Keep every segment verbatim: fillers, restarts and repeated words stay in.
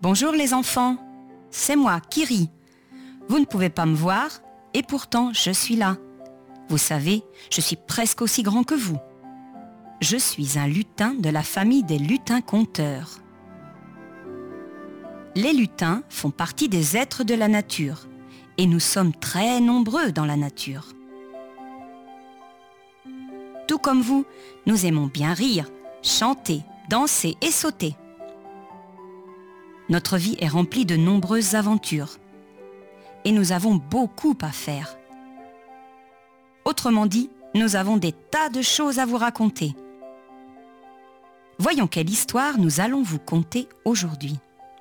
Bonjour les enfants, c'est moi, Kiri. Vous ne pouvez pas me voir et pourtant je suis là. Vous savez, je suis presque aussi grand que vous. Je suis un lutin de la famille des lutins-conteurs. Les lutins font partie des êtres de la nature et nous sommes très nombreux dans la nature. Tout comme vous, nous aimons bien rire, chanter, danser et sauter. Notre vie est remplie de nombreuses aventures et nous avons beaucoup à faire. Autrement dit, nous avons des tas de choses à vous raconter. Voyons quelle histoire nous allons vous conter aujourd'hui.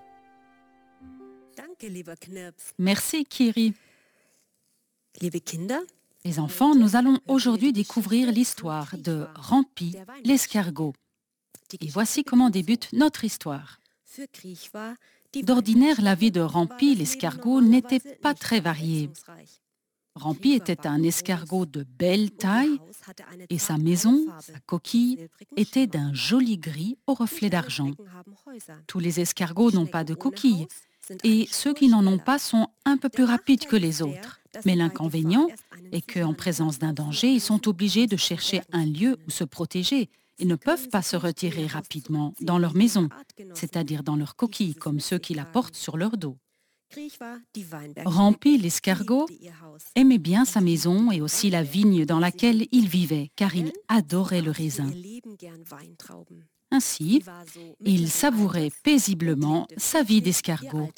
Merci, Kiri. Liebe Kinder, Les enfants, nous allons aujourd'hui découvrir l'histoire de Rampi, l'escargot. Et voici comment débute notre histoire. für Krieg war die D'ordinaire, la vie de Rampi, l'escargot, n'était pas très variée. Rampi était un escargot de belle taille et sa maison, sa coquille, était d'un joli gris au reflet d'argent. Tous les escargots n'ont pas de coquille et ceux qui n'en ont pas sont un peu plus rapides que les autres. Mais l'inconvénient est qu'en présence d'un danger, ils sont obligés de chercher un lieu où se protéger et ne peuvent pas se retirer rapidement dans leur maison, c'est-à-dire dans leur coquille, comme ceux qui la portent sur leur dos. Rampi, l'escargot, aimait bien sa maison et aussi la vigne dans laquelle il vivait, car il adorait le raisin. Ainsi, il savourait paisiblement sa vie d'escargot.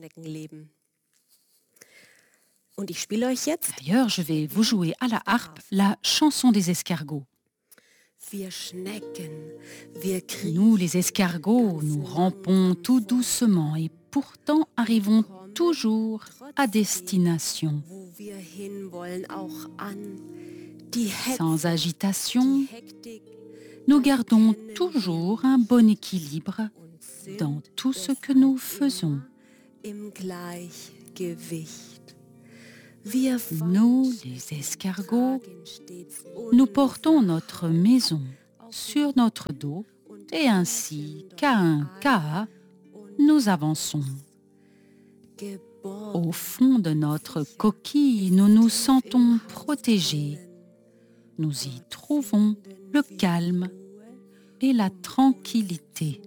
D'ailleurs, je vais vous jouer à la harpe la chanson des escargots. Nous, les escargots, nous rampons tout doucement et pourtant arrivons toujours à destination. Sans agitation, nous gardons toujours un bon équilibre dans tout ce que nous faisons. Nous, les escargots, nous portons notre maison sur notre dos et ainsi, qu'à un cas, nous avançons. Au fond de notre coquille, nous nous sentons protégés. Nous y trouvons le calme et la tranquillité.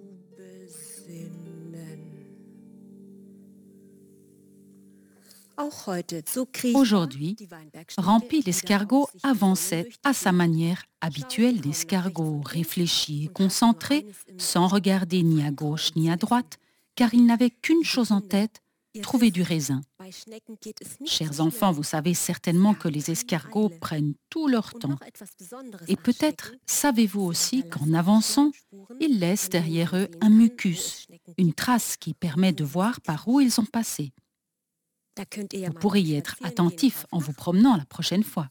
Aujourd'hui, Rampi l'escargot avançait à sa manière habituelle d'escargot, réfléchi et concentré, sans regarder ni à gauche ni à droite, car il n'avait qu'une chose en tête, trouver du raisin. Chers enfants, vous savez certainement que les escargots prennent tout leur temps. Et peut-être savez-vous aussi qu'en avançant, ils laissent derrière eux un mucus, une trace qui permet de voir par où ils ont passé. Vous pourrez y être attentif en vous promenant la prochaine fois.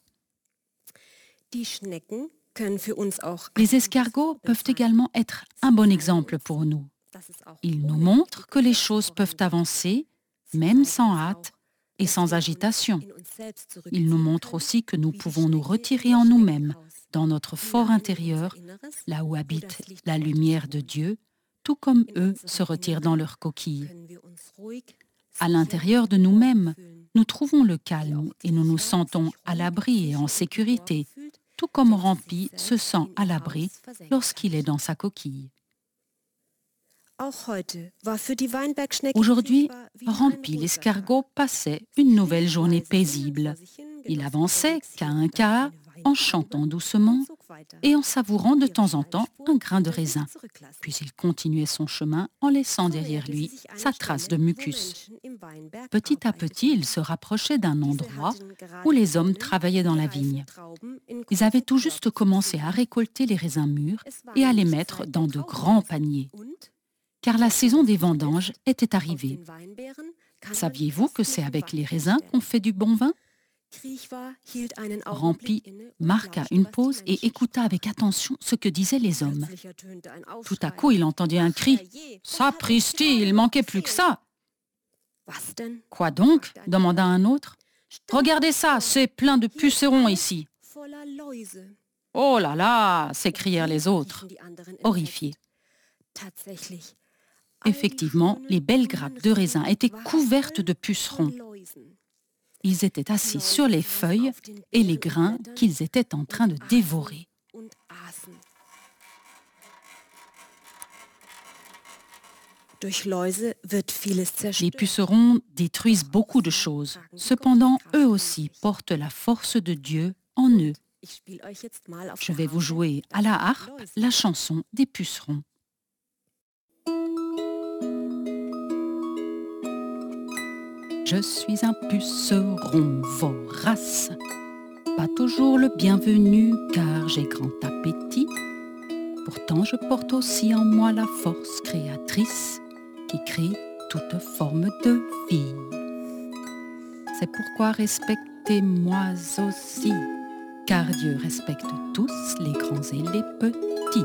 Les escargots peuvent également être un bon exemple pour nous. Ils nous montrent que les choses peuvent avancer, même sans hâte et sans agitation. Ils nous montrent aussi que nous pouvons nous retirer en nous-mêmes, dans notre fort intérieur, là où habite la lumière de Dieu, tout comme eux se retirent dans leur coquille. À l'intérieur de nous-mêmes, nous trouvons le calme et nous nous sentons à l'abri et en sécurité, tout comme Rampi se sent à l'abri lorsqu'il est dans sa coquille. Aujourd'hui, Rampi l'escargot passait une nouvelle journée paisible. Il avançait qu'à un cas, en chantant doucement et en savourant de temps en temps un grain de raisin. Puis il continuait son chemin en laissant derrière lui sa trace de mucus. Petit à petit, il se rapprochait d'un endroit où les hommes travaillaient dans la vigne. Ils avaient tout juste commencé à récolter les raisins mûrs et à les mettre dans de grands paniers. Car la saison des vendanges était arrivée. Saviez-vous que c'est avec les raisins qu'on fait du bon vin ? Rampi marqua une pause et écouta avec attention ce que disaient les hommes. Tout à coup, il entendit un cri. « Sapristi, il manquait plus que ça !»« Quoi donc ?» demanda un autre. « Regardez ça, c'est plein de pucerons ici !»« Oh là là !» s'écrièrent les autres, horrifiés. Effectivement, les belles grappes de raisin étaient couvertes de pucerons. Ils étaient assis sur les feuilles et les grains qu'ils étaient en train de dévorer. Les pucerons détruisent beaucoup de choses. Cependant, eux aussi portent la force de Dieu en eux. Je vais vous jouer à la harpe la chanson des pucerons. Je suis un puceron vorace, pas toujours le bienvenu car j'ai grand appétit. Pourtant je porte aussi en moi la force créatrice qui crée toute forme de vie. C'est pourquoi respectez-moi aussi, car Dieu respecte tous, les grands et les petits.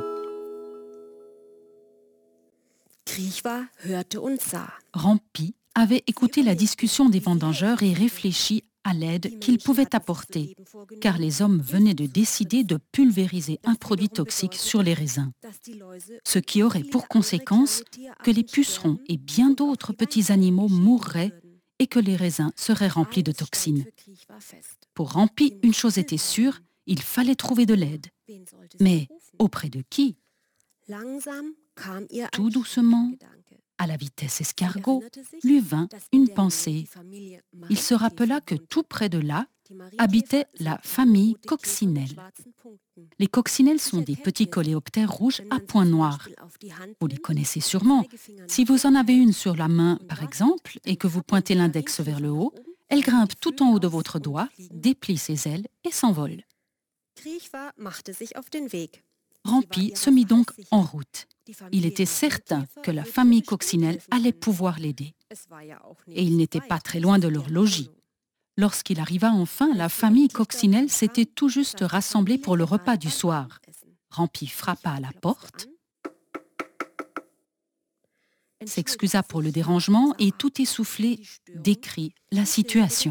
Kriechwa hörte und sah. Rampi avait écouté la discussion des vendangeurs et réfléchi à l'aide qu'ils pouvaient apporter, car les hommes venaient de décider de pulvériser un produit toxique sur les raisins, ce qui aurait pour conséquence que les pucerons et bien d'autres petits animaux mourraient et que les raisins seraient remplis de toxines. Pour Rampi, une chose était sûre, il fallait trouver de l'aide. Mais auprès de qui? Tout doucement, à la vitesse escargot, lui vint une pensée. Il se rappela que tout près de là habitait la famille coccinelle. Les coccinelles sont des petits coléoptères rouges à points noirs. Vous les connaissez sûrement. Si vous en avez une sur la main, par exemple, et que vous pointez l'index vers le haut, elle grimpe tout en haut de votre doigt, déplie ses ailes et s'envole. Rampi se mit donc en route. Il était certain que la famille coccinelle allait pouvoir l'aider. Et il n'était pas très loin de leur logis. Lorsqu'il arriva enfin, la famille coccinelle s'était tout juste rassemblée pour le repas du soir. Rampi frappa à la porte, s'excusa pour le dérangement et tout essoufflé décrit la situation.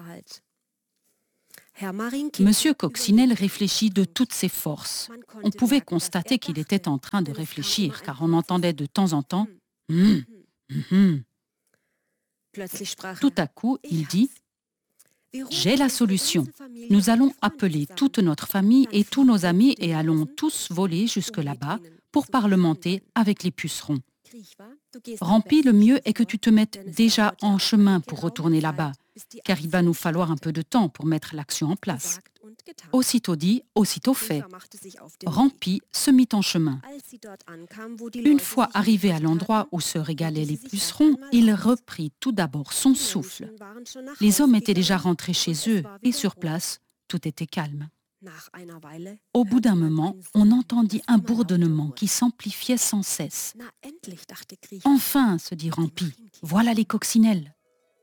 Monsieur Coccinelle réfléchit de toutes ses forces. On pouvait constater qu'il était en train de réfléchir, car on entendait de temps en temps hum, hum, hum. Tout à coup, il dit « J'ai la solution. Nous allons appeler toute notre famille et tous nos amis et allons tous voler jusque là-bas pour parlementer avec les pucerons. Rampi, le mieux est que tu te mettes déjà en chemin pour retourner là-bas, car il va nous falloir un peu de temps pour mettre l'action en place. » Aussitôt dit, aussitôt fait. Rampi se mit en chemin. Une fois arrivé à l'endroit où se régalaient les pucerons, il reprit tout d'abord son souffle. Les hommes étaient déjà rentrés chez eux et sur place, tout était calme. Au bout d'un moment, on entendit un bourdonnement qui s'amplifiait sans cesse. « Enfin, se dit Rampi, voilà les coccinelles. »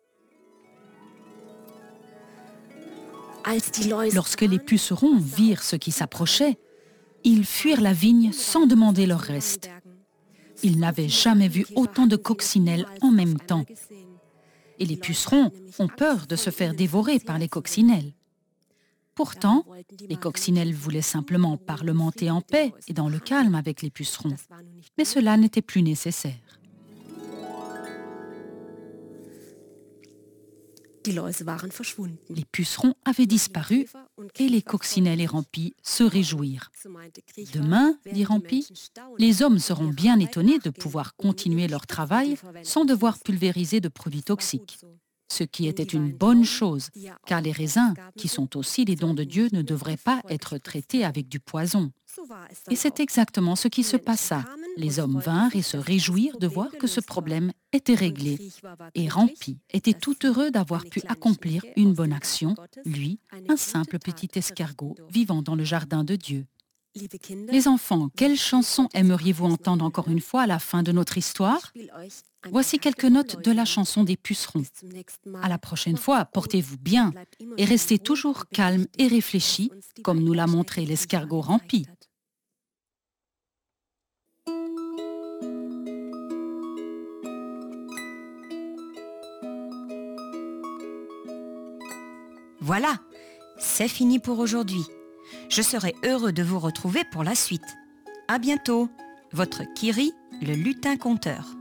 Lorsque les pucerons virent ce qui s'approchait, ils fuirent la vigne sans demander leur reste. Ils n'avaient jamais vu autant de coccinelles en même temps. Et les pucerons ont peur de se faire dévorer par les coccinelles. Pourtant, les coccinelles voulaient simplement parlementer en paix et dans le calme avec les pucerons. Mais cela n'était plus nécessaire. Les pucerons avaient disparu et les coccinelles et Rampi se réjouirent. « Demain, dit Rampi, les hommes seront bien étonnés de pouvoir continuer leur travail sans devoir pulvériser de produits toxiques. » Ce qui était une bonne chose, car les raisins, qui sont aussi les dons de Dieu, ne devraient pas être traités avec du poison. Et c'est exactement ce qui se passa. Les hommes vinrent et se réjouirent de voir que ce problème était réglé. Et Rampi était tout heureux d'avoir pu accomplir une bonne action, lui, un simple petit escargot vivant dans le jardin de Dieu. Les enfants, quelle chanson aimeriez-vous entendre encore une fois à la fin de notre histoire? Voici quelques notes de la chanson des pucerons. À la prochaine fois, portez-vous bien et restez toujours calme et réfléchi, comme nous l'a montré l'escargot Rampi. Voilà, c'est fini pour aujourd'hui. Je serai heureux de vous retrouver pour la suite. À bientôt, votre Kiri, le lutin conteur.